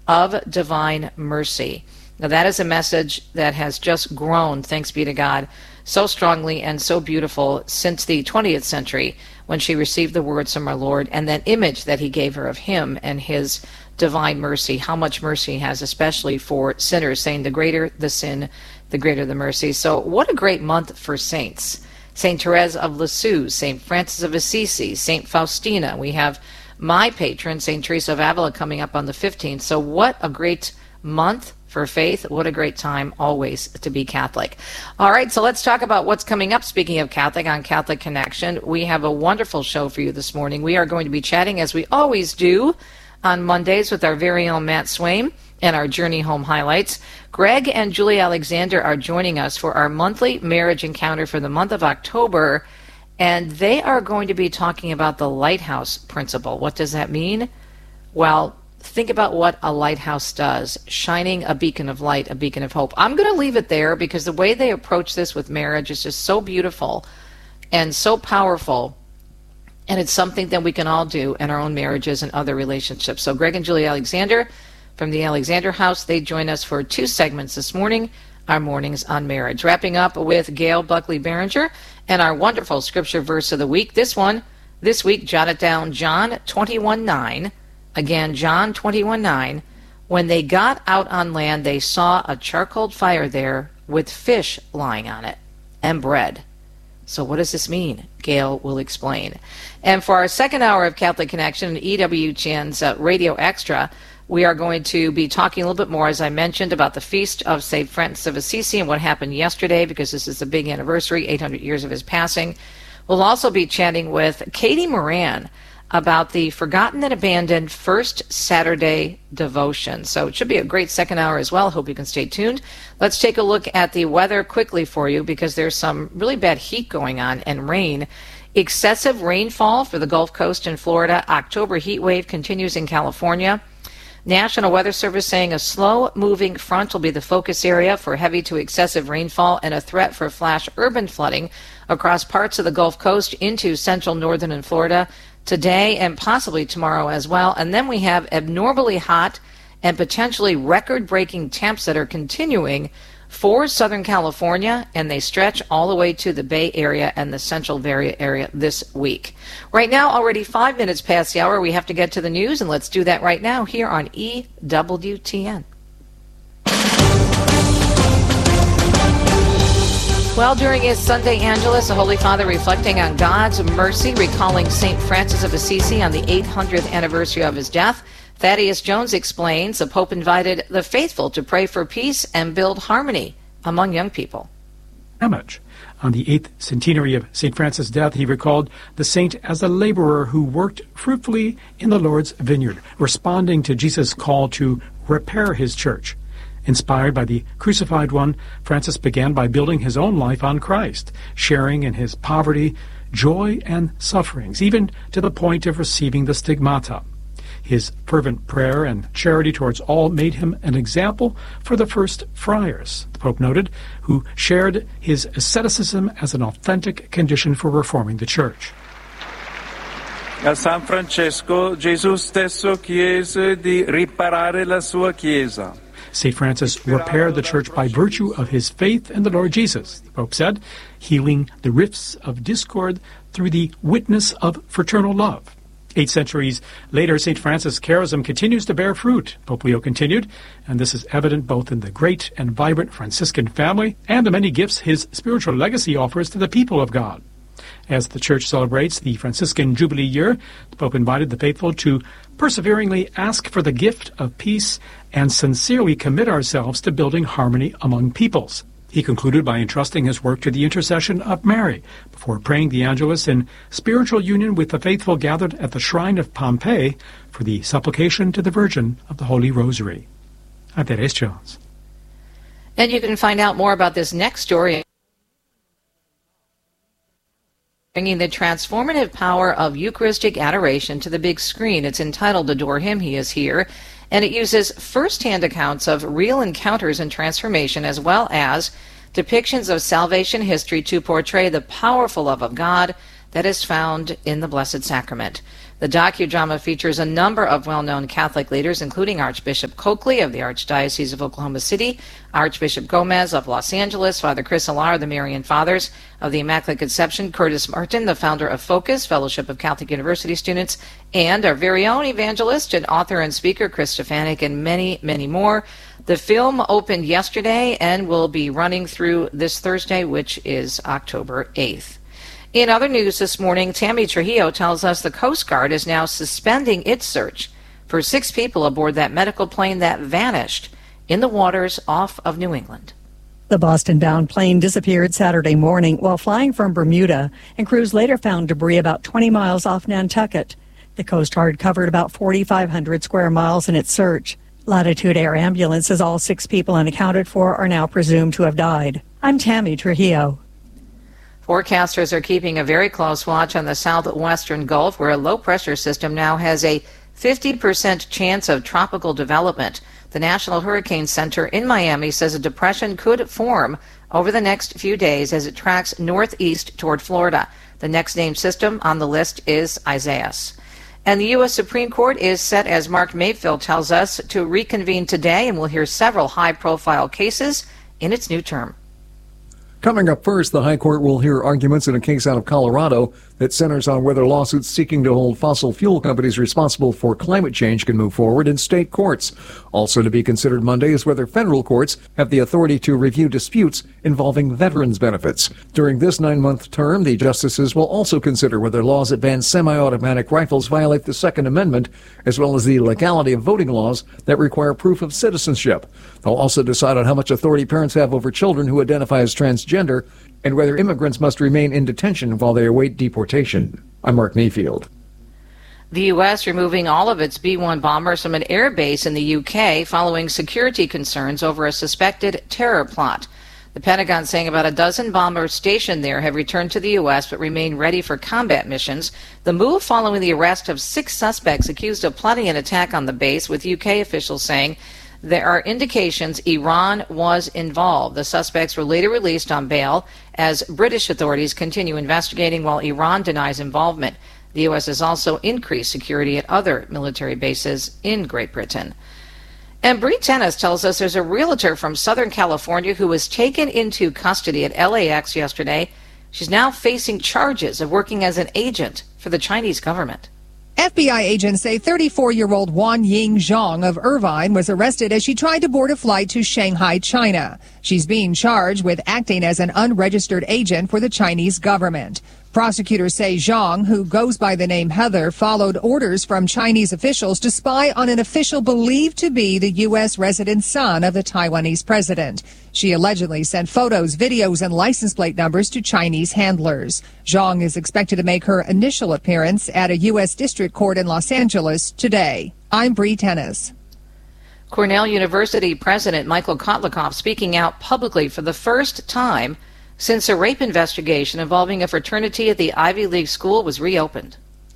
of divine mercy. Now that is a message that has just grown, thanks be to God, so strongly and so beautiful since the 20th century when she received the words from our Lord and that image that he gave her of him and his divine mercy, how much mercy he has, especially for sinners, saying the greater the sin, the greater the mercy. So what a great month for saints. St. Therese of Lisieux, St. Francis of Assisi, St. Faustina. We have my patron, St. Teresa of Avila, coming up on the 15th. So what a great month for faith. What a great time always to be Catholic. All right, so let's talk about what's coming up. Speaking of Catholic, on Catholic Connection, we have a wonderful show for you this morning. We are going to be chatting, as we always do, on Mondays with our very own Matt Swaim and our Journey Home highlights. Greg and Julie Alexander are joining us for our monthly marriage encounter for the month of October, and they are going to be talking about the lighthouse principle. What does that mean? Well, think about what a lighthouse does, shining a beacon of light, a beacon of hope. I'm going to leave it there because the way they approach this with marriage is just so beautiful and so powerful, and it's something that we can all do in our own marriages and other relationships. So Greg and Julie Alexander from the Alexander House, they join us for 2 segments this morning, our Mornings on Marriage. Wrapping up with Gail Buckley Behringer and our wonderful scripture verse of the week. This week, jot it down, John 21:9. Again, John 21:9. When they got out on land, they saw a charcoal fire there with fish lying on it and bread. So what does this mean? Gail will explain. And for our second hour of Catholic Connection, EWTN's Radio Extra, we are going to be talking a little bit more, as I mentioned, about the feast of St. Francis of Assisi and what happened yesterday, because this is the big anniversary, 800 years of his passing. We'll also be chatting with Katie Moran about the Forgotten and Abandoned First Saturday Devotion. So it should be a great second hour as well. Hope you can stay tuned. Let's take a look at the weather quickly for you, because there's some really bad heat going on and rain. Excessive rainfall for the Gulf Coast in Florida. October heat wave continues in California. National Weather Service saying a slow-moving front will be the focus area for heavy to excessive rainfall and a threat for flash urban flooding across parts of the Gulf Coast into central, northern, and Florida today and possibly tomorrow as well. And then we have abnormally hot and potentially record-breaking temps that are continuing for Southern California, and they stretch all the way to the Bay Area and the Central Valley area this week. Right now, already 5 minutes past the hour, we have to get to the news, and let's do that right now here on EWTN. Well, during his Sunday Angelus, the Holy Father reflecting on God's mercy, recalling St. Francis of Assisi on the 800th anniversary of his death. Thaddeus Jones explains the Pope invited the faithful to pray for peace and build harmony among young people. Image. On the 8th centenary of St. Francis' death, he recalled the saint as a laborer who worked fruitfully in the Lord's vineyard, responding to Jesus' call to repair his church. Inspired by the crucified one, Francis began by building his own life on Christ, sharing in his poverty, joy, and sufferings, even to the point of receiving the stigmata. His fervent prayer and charity towards all made him an example for the first friars, the Pope noted, who shared his asceticism as an authentic condition for reforming the Church. A San Francesco, Gesù stesso chiese di riparare la sua Chiesa. St. Francis repaired the Church by virtue of his faith in the Lord Jesus, the Pope said, healing the rifts of discord through the witness of fraternal love. 8 centuries later, St. Francis' charism continues to bear fruit, Pope Leo continued, and this is evident both in the great and vibrant Franciscan family and the many gifts his spiritual legacy offers to the people of God. As the Church celebrates the Franciscan Jubilee year, the Pope invited the faithful to perseveringly ask for the gift of peace and sincerely commit ourselves to building harmony among peoples. He concluded by entrusting his work to the intercession of Mary, before praying the Angelus in spiritual union with the faithful gathered at the shrine of Pompeii for the supplication to the Virgin of the Holy Rosary. I'm Thaddeus Jones. And you can find out more about this next story, bringing the transformative power of Eucharistic adoration to the big screen. It's entitled Adore Him, He is Here, and it uses first-hand accounts of real encounters and transformation, as well as depictions of salvation history to portray the powerful love of God that is found in the Blessed Sacrament. The docudrama features a number of well-known Catholic leaders, including Archbishop Coakley of the Archdiocese of Oklahoma City, Archbishop Gomez of Los Angeles, Father Chris Alar of the Marian Fathers of the Immaculate Conception, Curtis Martin, the founder of Focus, Fellowship of Catholic University Students, and our very own evangelist and author and speaker, Chris Stefanik, and many, many more. The film opened yesterday and will be running through this Thursday, which is October 8th. In other news this morning, Tammy Trujillo tells us the Coast Guard is now suspending its search for 6 people aboard that medical plane that vanished in the waters off of New England. The Boston-bound plane disappeared Saturday morning while flying from Bermuda, and crews later found debris about 20 miles off Nantucket. The Coast Guard covered about 4,500 square miles in its search. Latitude Air Ambulance says all 6 people unaccounted for are now presumed to have died. I'm Tammy Trujillo. Forecasters are keeping a very close watch on the southwestern Gulf, where a low-pressure system now has a 50% chance of tropical development. The National Hurricane Center in Miami says a depression could form over the next few days as it tracks northeast toward Florida. The next named system on the list is Isaias. And the U.S. Supreme Court is set, as Mark Mayfield tells us, to reconvene today, and we'll hear several high-profile cases in its new term. Coming up first, the High Court will hear arguments in a case out of Colorado that centers on whether lawsuits seeking to hold fossil fuel companies responsible for climate change can move forward in state courts. Also to be considered Monday is whether federal courts have the authority to review disputes involving veterans' benefits. During this 9-month term, the justices will also consider whether laws that ban semi-automatic rifles violate the Second Amendment, as well as the legality of voting laws that require proof of citizenship. They'll also decide on how much authority parents have over children who identify as transgender, and whether immigrants must remain in detention while they await deportation. I'm Mark Mayfield. The U.S. removing all of its B-1 bombers from an air base in the U.K. following security concerns over a suspected terror plot. The Pentagon saying about a dozen bombers stationed there have returned to the U.S. but remain ready for combat missions. The move following the arrest of 6 suspects accused of plotting an attack on the base, with U.K. officials saying there are indications Iran was involved. The suspects were later released on bail as British authorities continue investigating while Iran denies involvement. The U.S. has also increased security at other military bases in Great Britain. And Bree Tennis tells us there's a realtor from Southern California who was taken into custody at LAX yesterday. She's now facing charges of working as an agent for the Chinese government. FBI agents say 34-year-old Wan Ying Zhang of Irvine was arrested as she tried to board a flight to Shanghai, China. She's being charged with acting as an unregistered agent for the Chinese government. Prosecutors say Zhang, who goes by the name Heather, followed orders from Chinese officials to spy on an official believed to be the U.S. resident son of the Taiwanese president. She allegedly sent photos, videos, and license plate numbers to Chinese handlers. Zhang is expected to make her initial appearance at a U.S. district court in Los Angeles today. I'm Bree Tennis. Cornell University President Michael Kotlikoff speaking out publicly for the first time since a rape investigation involving a fraternity at the Ivy League school was reopened.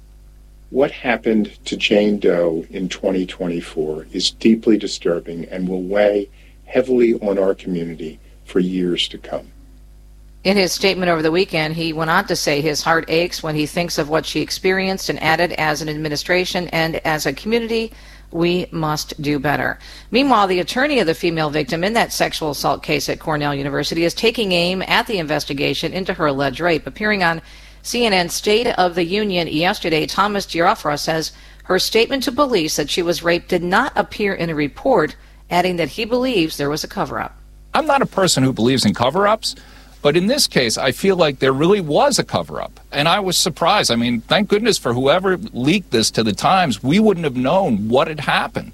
What happened to Jane Doe in 2024 is deeply disturbing and will weigh heavily on our community for years to come. In his statement over the weekend, he went on to say his heart aches when he thinks of what she experienced, and added, as an administration and as a community, we must do better. Meanwhile, the attorney of the female victim in that sexual assault case at Cornell University is taking aim at the investigation into her alleged rape. Appearing on CNN's State of the Union yesterday, Thomas Giuffra says her statement to police that she was raped did not appear in a report, adding that he believes there was a cover-up. I'm not a person who believes in cover-ups, but in this case, I feel like there really was a cover-up. And I was surprised. I mean, thank goodness for whoever leaked this to the Times. We wouldn't have known what had happened.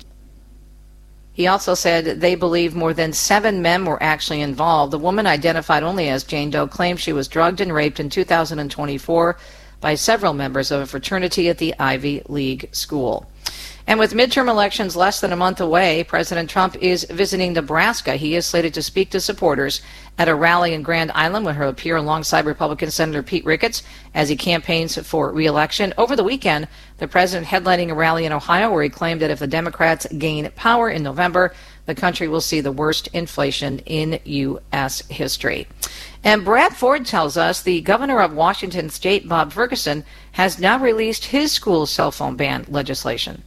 He also said they believe more than 7 men were actually involved. The woman, identified only as Jane Doe, claimed she was drugged and raped in 2024 by several members of a fraternity at the Ivy League school. And with midterm elections less than a month away, President Trump is visiting Nebraska. He is slated to speak to supporters at a rally in Grand Island, where he'll appear alongside Republican Senator Pete Ricketts as he campaigns for re-election. Over the weekend, the president headlining a rally in Ohio where he claimed that if the Democrats gain power in November, the country will see the worst inflation in U.S. history. And Brad Ford tells us the governor of Washington State, Bob Ferguson, has now released his school's cell phone ban legislation.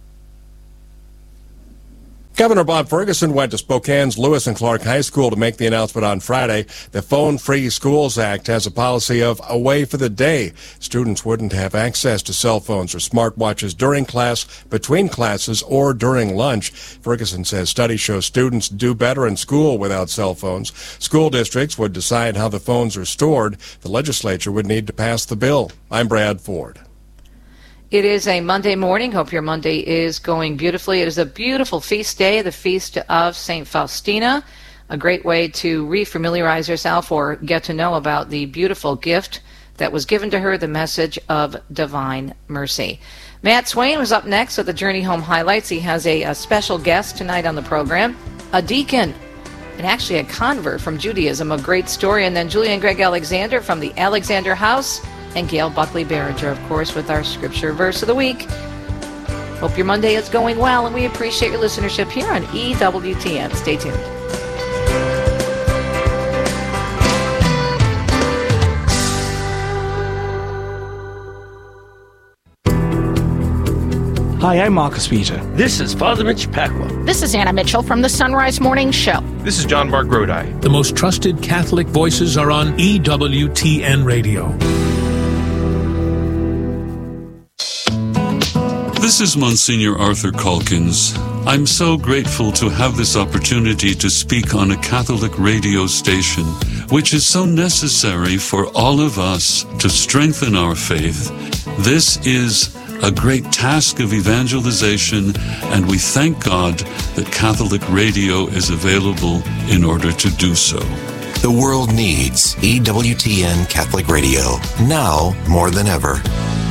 Governor Bob Ferguson went to Spokane's Lewis and Clark High School to make the announcement on Friday. The Phone Free Schools Act has a policy of away for the day. Students wouldn't have access to cell phones or smartwatches during class, between classes, or during lunch. Ferguson says studies show students do better in school without cell phones. School districts would decide how the phones are stored. The legislature would need to pass the bill. I'm Brad Ford. It is a Monday morning. Hope your Monday is going beautifully. It is a beautiful feast day, the Feast of St. Faustina, a great way to refamiliarize yourself or get to know about the beautiful gift that was given to her, the message of divine mercy. Matt Swain was up next with the Journey Home highlights. He has a special guest tonight on the program, a deacon, and actually a convert from Judaism, a great story. And then Julie and Greg Alexander from the Alexander House, and Gail Buckley-Barringer, of course, with our scripture verse of the week. Hope your Monday is going well, and we appreciate your listenership here on EWTN. Stay tuned. Hi, I'm Marcus Peter. This is Father Mitch Pacwa. This is Anna Mitchell from the Sunrise Morning Show. This is John Mark Grodi. The most trusted Catholic voices are on EWTN Radio. This is Monsignor Arthur Calkins. I'm so grateful to have this opportunity to speak on a Catholic radio station, which is so necessary for all of us to strengthen our faith. This is a great task of evangelization, and we thank God that Catholic radio is available in order to do so. The world needs EWTN Catholic Radio, now more than ever.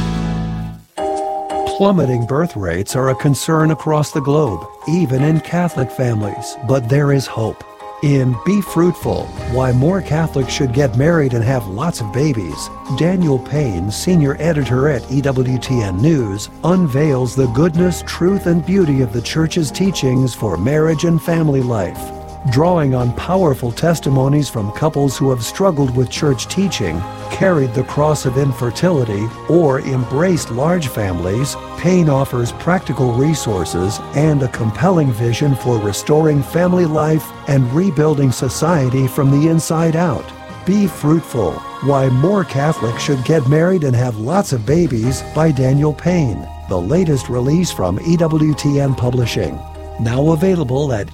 Plummeting birth rates are a concern across the globe, even in Catholic families, but there is hope. In Be Fruitful, Why More Catholics Should Get Married and Have Lots of Babies, Daniel Payne, senior editor at EWTN News, unveils the goodness, truth, and beauty of the Church's teachings for marriage and family life. Drawing on powerful testimonies from couples who have struggled with church teaching, carried the cross of infertility, or embraced large families, Payne offers practical resources and a compelling vision for restoring family life and rebuilding society from the inside out. Be Fruitful, Why More Catholics Should Get Married and Have Lots of Babies by Daniel Payne, the latest release from EWTN Publishing. Now available at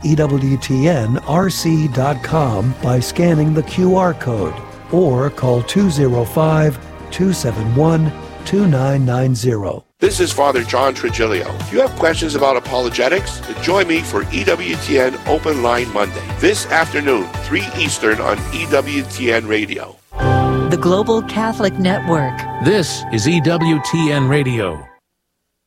EWTNRC.com by scanning the QR code or call 205-271-2990. This is Father John Trigilio. If you have questions about apologetics, join me for EWTN Open Line Monday, this afternoon, 3 Eastern on EWTN Radio. The Global Catholic Network. This is EWTN Radio.